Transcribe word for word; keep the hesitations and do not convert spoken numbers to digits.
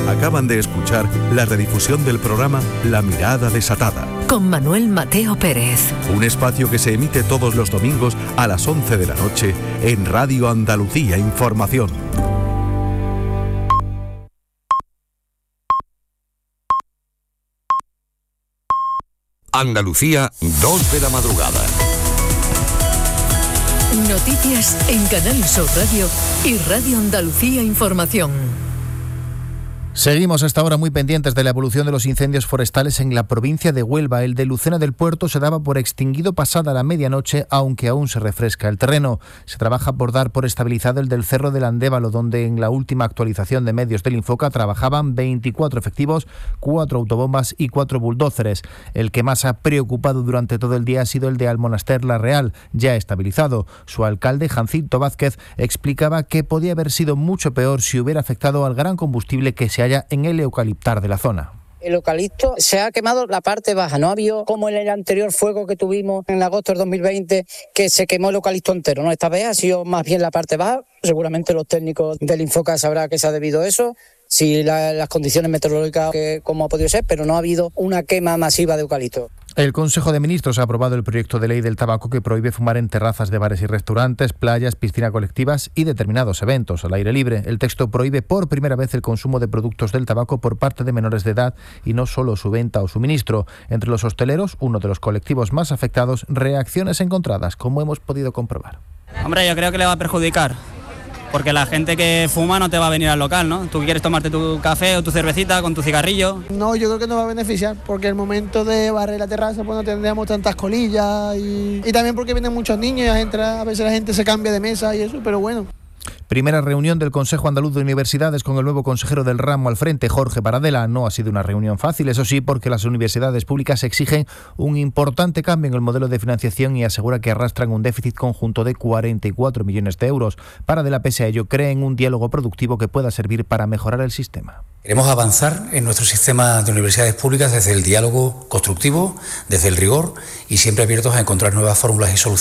Acaban de escuchar la redifusión del programa La Mirada Desatada, con Manuel Mateo Pérez. Un espacio que se emite todos los domingos a las once de la noche en Radio Andalucía Información. Andalucía, dos de la madrugada. Noticias en Canal Sur Radio y Radio Andalucía Información. Seguimos hasta ahora muy pendientes de la evolución de los incendios forestales en la provincia de Huelva. El de Lucena del Puerto se daba por extinguido pasada la medianoche, aunque aún se refresca el terreno. Se trabaja por dar por estabilizado el del Cerro del Andévalo, donde en la última actualización de medios del Infoca trabajaban veinticuatro efectivos, cuatro autobombas y cuatro bulldóceres. El que más ha preocupado durante todo el día ha sido el de Almonaster La Real, ya estabilizado. Su alcalde, Jacinto Vázquez, explicaba que podía haber sido mucho peor si hubiera afectado al gran combustible que se halla en el eucaliptar de la zona. El eucalipto se ha quemado la parte baja, no ha habido como en el anterior fuego que tuvimos en agosto del dos mil veinte, que se quemó el eucalipto entero, ¿no? Esta vez ha sido más bien la parte baja. Seguramente los técnicos del Infoca sabrán que se ha debido a eso, si la, las condiciones meteorológicas, que, como ha podido ser, pero no ha habido una quema masiva de eucalipto. El Consejo de Ministros ha aprobado el proyecto de ley del tabaco que prohíbe fumar en terrazas de bares y restaurantes, playas, piscinas colectivas y determinados eventos al aire libre. El texto prohíbe por primera vez el consumo de productos del tabaco por parte de menores de edad y no solo su venta o suministro. Entre los hosteleros, uno de los colectivos más afectados, reacciones encontradas, como hemos podido comprobar. Hombre, yo creo que le va a perjudicar, porque la gente que fuma no te va a venir al local, ¿no? Tú quieres tomarte tu café o tu cervecita con tu cigarrillo. No, yo creo que nos va a beneficiar, porque el momento de barrer la terraza pues no tendríamos tantas colillas y, y también porque vienen muchos niños y la gente, a veces la gente se cambia de mesa y eso, pero bueno. Primera reunión del Consejo Andaluz de Universidades con el nuevo consejero del ramo al frente, Jorge Paradela. No ha sido una reunión fácil, eso sí, porque las universidades públicas exigen un importante cambio en el modelo de financiación y asegura que arrastran un déficit conjunto de cuarenta y cuatro millones de euros. Paradela, pese a ello, cree en un diálogo productivo que pueda servir para mejorar el sistema. Queremos avanzar en nuestro sistema de universidades públicas desde el diálogo constructivo, desde el rigor y siempre abiertos a encontrar nuevas fórmulas y soluciones